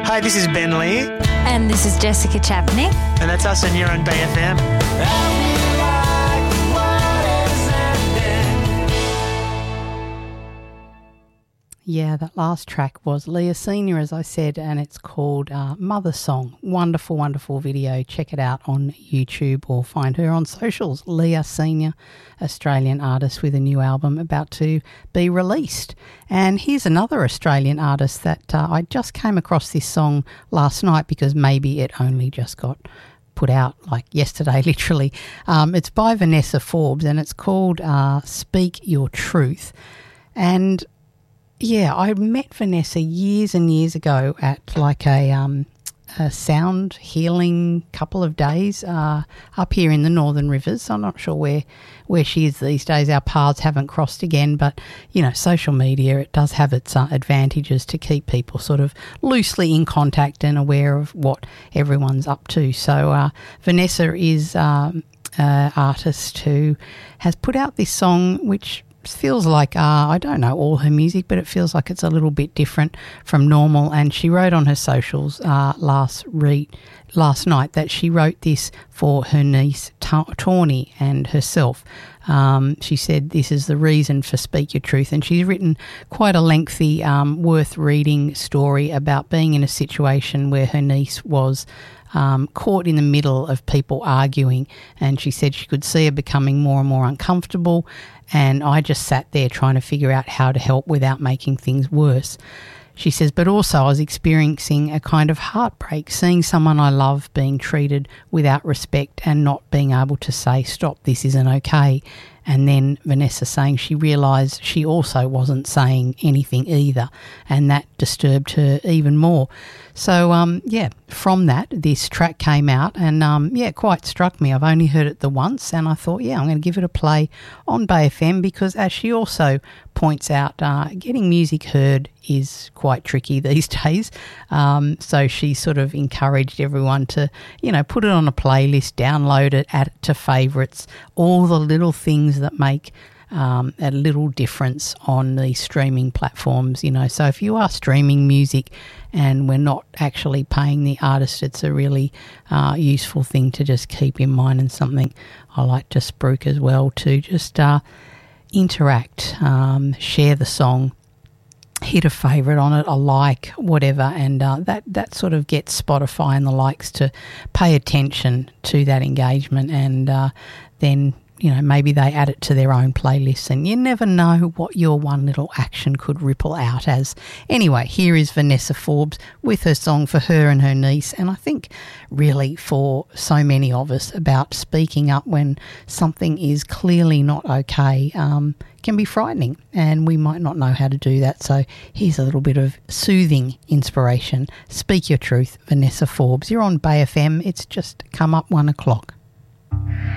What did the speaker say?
Hi, this is Ben Lee. And this is Jessica Chapnick. And that's us, and you're on Bay FM. Yeah, that last track was Leah Senior, as I said, and it's called Mother Song. Wonderful, wonderful video. Check it out on YouTube or find her on socials. Leah Senior, Australian artist with a new album about to be released. And here's another Australian artist that I just came across this song last night because maybe it only just got put out like yesterday, literally. It's by Vanessa Forbes and it's called Speak Your Truth. And yeah, I met Vanessa years and years ago at like a sound healing couple of days up here in the Northern Rivers. I'm not sure where she is these days. Our paths haven't crossed again, but, you know, social media, it does have its advantages to keep people sort of loosely in contact and aware of what everyone's up to. So Vanessa is an artist who has put out this song which feels like, I don't know all her music, but it feels like it's a little bit different from normal. And she wrote on her socials last night that she wrote this for her niece Tawny and herself. She said this is the reason for Speak Your Truth, and she's written quite a lengthy, worth reading story about being in a situation where her niece was caught in the middle of people arguing, and she said she could see her becoming more and more uncomfortable, and I just sat there trying to figure out how to help without making things worse. She says, but also I was experiencing a kind of heartbreak, seeing someone I love being treated without respect and not being able to say, stop, this isn't okay. And then Vanessa saying she realised she also wasn't saying anything either, and that disturbed her even more. So, from that, this track came out and, it quite struck me. I've only heard it the once and I thought, I'm going to give it a play on Bay FM because, as she also points out, getting music heard is quite tricky these days. So she sort of encouraged everyone to, put it on a playlist, download it, add it to favourites, all the little things that make a little difference on the streaming platforms, So if you are streaming music and we're not actually paying the artist, it's a really useful thing to just keep in mind, and something I like to spruik as well, to just interact, share the song, hit a favourite on it, a like, whatever, and that sort of gets Spotify and the likes to pay attention to that engagement, and then maybe they add it to their own playlists, and you never know what your one little action could ripple out as. Anyway, here is Vanessa Forbes with her song for her and her niece, and I think really for so many of us about speaking up when something is clearly not okay can be frightening, and we might not know how to do that. So here's a little bit of soothing inspiration. Speak Your Truth, Vanessa Forbes. You're on Bay FM. It's just come up 1 o'clock.